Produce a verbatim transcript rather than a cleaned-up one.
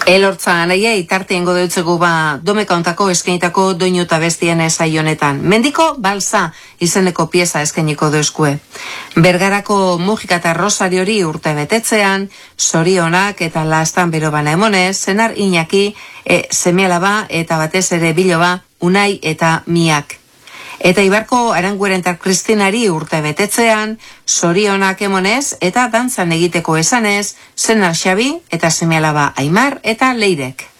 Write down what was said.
Elortza anaia itartien godeutzugu ba domeka ontako eskainitako doinu eta bestien esai honetan. Mendiko balsa izeneko pieza eskainiko deuskue. Bergarako mugika eta rosariori urte betetzean, sorionak eta lastan bero bana emonez, senar Iñaki, e, semialaba eta batez ere biloba, Unai eta Miak. Eta Ibarko Aranguerentar Kristinari urte betetzean, sorionak emonez eta dantzan egiteko esanez, senar Xabi eta semialaba Aimar eta Leirek.